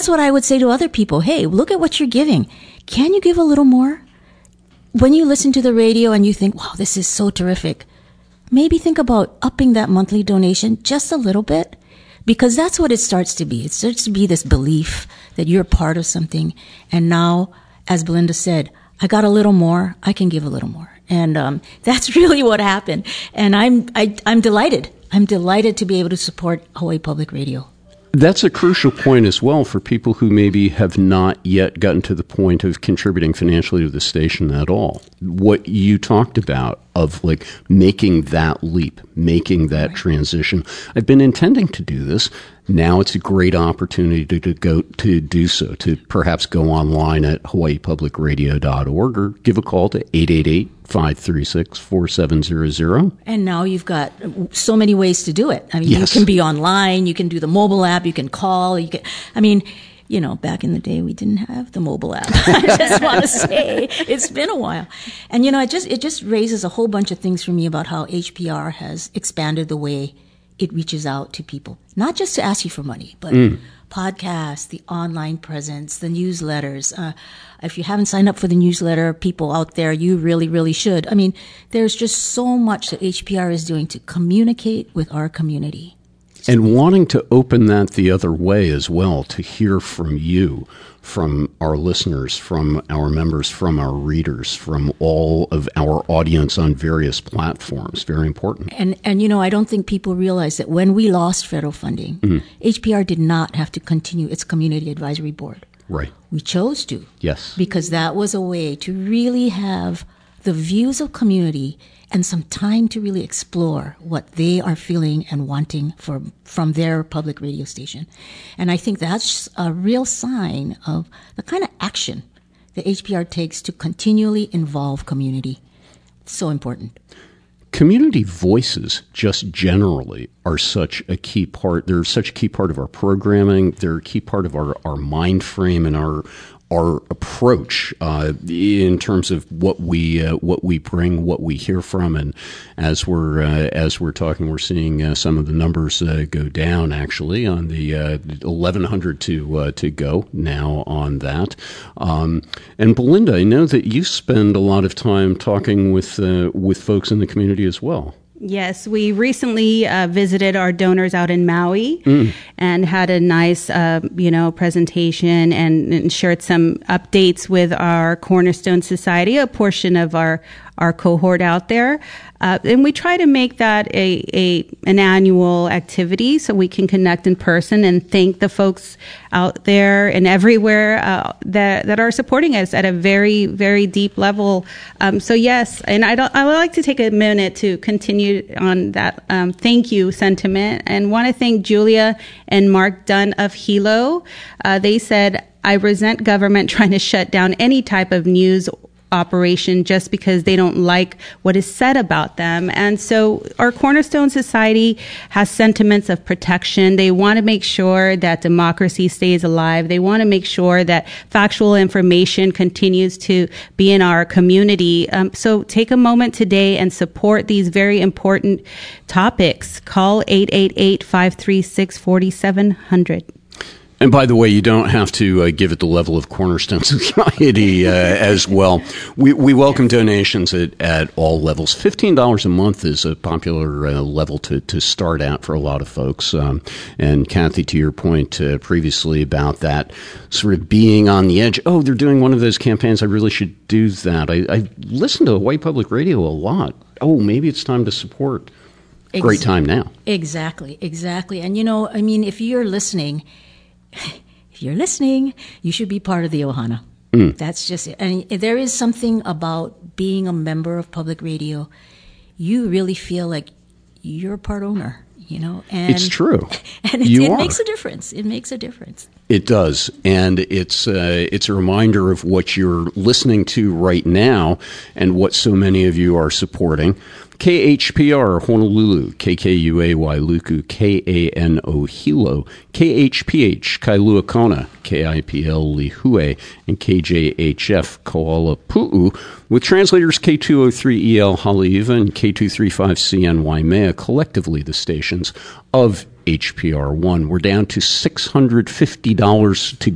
that's what I would say to other people. Hey, look at what you're giving. Can you give a little more? When you listen to the radio and you think, wow, this is so terrific, maybe think about upping that monthly donation just a little bit, because that's what it starts to be. It starts to be this belief that you're part of something. And now, as Belinda said, I got a little more, I can give a little more. And that's really what happened. And I'm delighted. I'm delighted to be able to support Hawaii Public Radio. That's a crucial point as well for people who maybe have not yet gotten to the point of contributing financially to the station at all. What you talked about of like making that leap, making that transition. I've been intending to do this. Now it's a great opportunity to do so, to perhaps go online at hawaiipublicradio.org or give a call to 888-536-4700. And now you've got so many ways to do it. I mean, yes. You can be online, you can do the mobile app, you can call, back in the day, we didn't have the mobile app. I just want to say it's been a while. And, it just raises a whole bunch of things for me about how HPR has expanded the way it reaches out to people, not just to ask you for money, but podcasts, the online presence, the newsletters. If you haven't signed up for the newsletter, people out there, you really, really should. I mean, there's just so much that HPR is doing to communicate with our community. And wanting to open that the other way as well, to hear from you, from our listeners, from our members, from our readers, from all of our audience on various platforms. Very important. And I don't think people realize that when we lost federal funding, HPR did not have to continue its community advisory board. Right. We chose to. Yes. Because that was a way to really have the views of community and some time to really explore what they are feeling and wanting from their public radio station. And I think that's a real sign of the kind of action that HPR takes to continually involve community. It's so important. Community voices, just generally, are such a key part. They're such a key part of our programming. They're a key part of our mind frame and our approach in terms of what we bring, what we hear from, and as we're talking, we're seeing some of the numbers go down. Actually, on the 1,100 to go now on that. And Belinda, I know that you spend a lot of time talking with folks in the community as well. Yes, we recently visited our donors out in Maui and had a nice, presentation and shared some updates with our Cornerstone Society, a portion of our cohort out there. And we try to make that an annual activity so we can connect in person and thank the folks out there and everywhere that are supporting us at a very, very deep level. So yes, and I would like to take a minute to continue on that thank you sentiment, and want to thank Julia and Mark Dunn of Hilo. They said, "I resent government trying to shut down any type of news operation just because they don't like what is said about them." And so our Cornerstone Society has sentiments of protection. They want to make sure that democracy stays alive. They want to make sure that factual information continues to be in our community. So take a moment today and support these very important topics. Call 888-536-4700. And by the way, you don't have to give it the level of Cornerstone Society as well. We welcome donations at all levels. $15 a month is a popular level to start at for a lot of folks. And Kathy, to your point previously about that sort of being on the edge, they're doing one of those campaigns, I really should do that. I listen to Hawaii Public Radio a lot. Maybe it's time to support. Great time now. Exactly. And, if you're listening... you should be part of the Ohana. That's just it. And there is something about being a member of public radio. You really feel like you're a part owner, And it's true. And it makes a difference. It makes a difference. It does. And it's a reminder of what you're listening to right now and what so many of you are supporting. KHPR Honolulu, KKUAY Luku, KANO Hilo, KHPH Kailua Kona, KIPL Lihue, and KJHF Koala Pu'u, with translators K203EL Haleiwa and K235CN Waimea, collectively the stations of HPR1. We're down to $650 to